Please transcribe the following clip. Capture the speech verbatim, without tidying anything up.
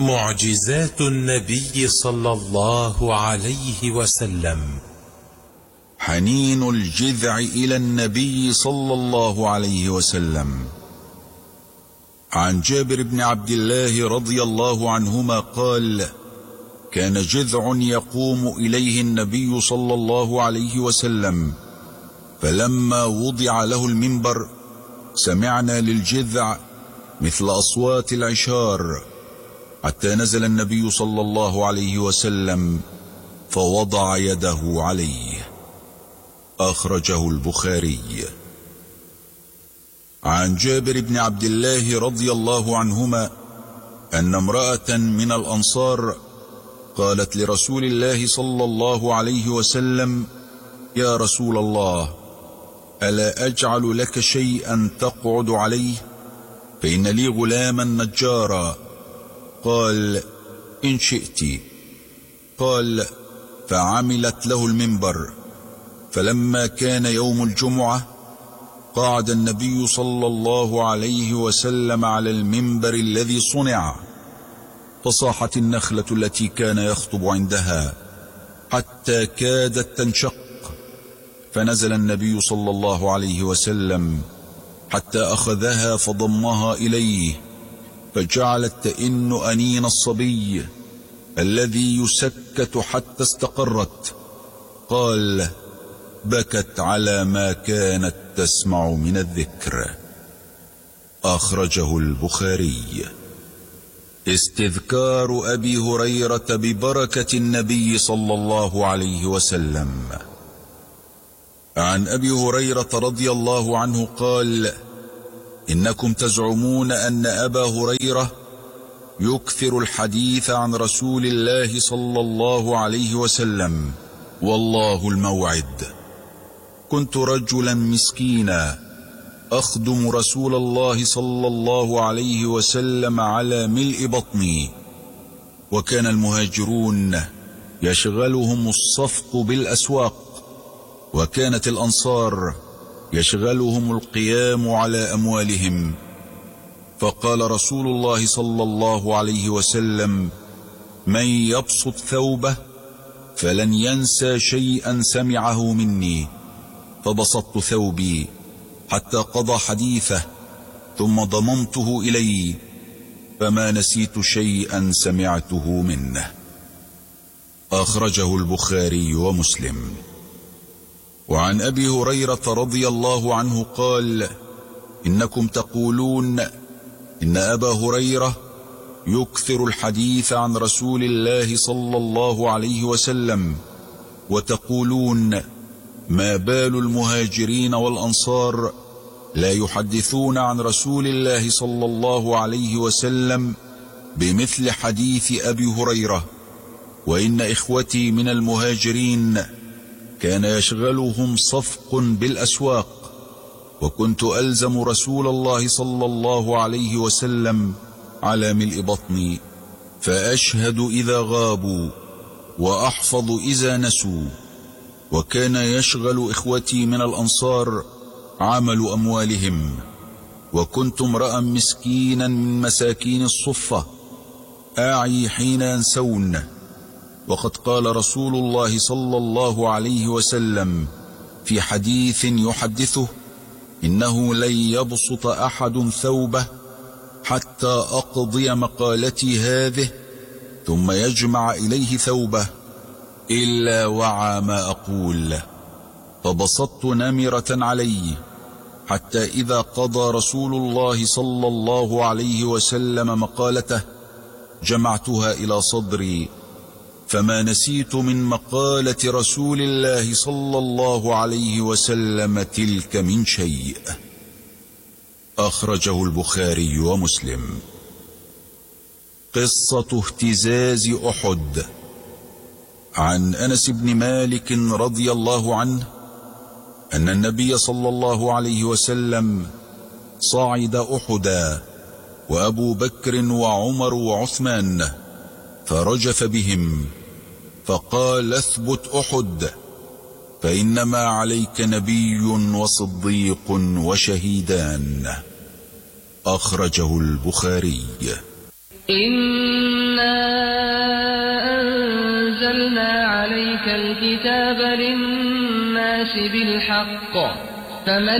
معجزات النبي صلى الله عليه وسلم. حنين الجذع إلى النبي صلى الله عليه وسلم. عن جابر بن عبد الله رضي الله عنهما قال: كان جذع يقوم إليه النبي صلى الله عليه وسلم، فلما وضع له المنبر سمعنا للجذع مثل أصوات العشار، حتى نزل النبي صلى الله عليه وسلم فوضع يده عليه. أخرجه البخاري. عن جابر بن عبد الله رضي الله عنهما أن امرأة من الأنصار قالت لرسول الله صلى الله عليه وسلم: يا رسول الله، ألا أجعل لك شيئا تقعد عليه؟ فإن لي غلاما نجارا. قال: إن شئت. قال: فعملت له المنبر. فلما كان يوم الجمعة قعد النبي صلى الله عليه وسلم على المنبر الذي صنع، فصاحت النخلة التي كان يخطب عندها حتى كادت تنشق، فنزل النبي صلى الله عليه وسلم حتى أخذها فضمها إليه، فجعلت تئن أنين الصبي الذي يسكت حتى استقرت. قال: بكت على ما كانت تسمع من الذكر. أخرجه البخاري. استذكار أبي هريرة ببركة النبي صلى الله عليه وسلم. عن أبي هريرة رضي الله عنه قال: إنكم تزعمون أن أبا هريرة يكثر الحديث عن رسول الله صلى الله عليه وسلم، والله الموعد. كنت رجلا مسكينا أخدم رسول الله صلى الله عليه وسلم على ملء بطني، وكان المهاجرون يشغلهم الصفق بالأسواق، وكانت الأنصار يشغلهم القيام على أموالهم. فقال رسول الله صلى الله عليه وسلم: من يبسط ثوبه فلن ينسى شيئا سمعه مني. فبسطت ثوبي حتى قضى حديثه، ثم ضممته إلي، فما نسيت شيئا سمعته منه. أخرجه البخاري ومسلم. وعن أبي هريرة رضي الله عنه قال: إنكم تقولون إن أبا هريرة يكثر الحديث عن رسول الله صلى الله عليه وسلم، وتقولون: ما بال المهاجرين والأنصار لا يحدثون عن رسول الله صلى الله عليه وسلم بمثل حديث أبي هريرة. وإن إخوتي من المهاجرين كان يشغلهم صفق بالأسواق، وكنت ألزم رسول الله صلى الله عليه وسلم على ملء بطني، فأشهد إذا غابوا وأحفظ إذا نسوا. وكان يشغل إخوتي من الأنصار عمل أموالهم، وكنت امرأ مسكينا من مساكين الصفة أعي حين ينسون. وقد قال رسول الله صلى الله عليه وسلم في حديث يحدثه: إنه لن يبسط أحد ثوبه حتى أقضي مقالتي هذه ثم يجمع إليه ثوبه إلا وعى ما أقول. فبسطت نمرة عليه حتى إذا قضى رسول الله صلى الله عليه وسلم مقالته جمعتها إلى صدري، فما نسيت من مقالة رسول الله صلى الله عليه وسلم تلك من شيء. أخرجه البخاري ومسلم. قصة اهتزاز أحد. عن أنس بن مالك رضي الله عنه أن النبي صلى الله عليه وسلم صعد أحدا وأبو بكر وعمر وعثمان، فرجف بهم فقال: اثبت أحد، فإنما عليك نبي وصديق وشهيدان. أخرجه البخاري. إن أنزلنا عليك الكتاب للناس بالحق فمن